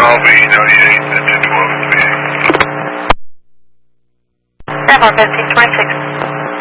LV 98 at 1012 is speeding. Airborne 1526.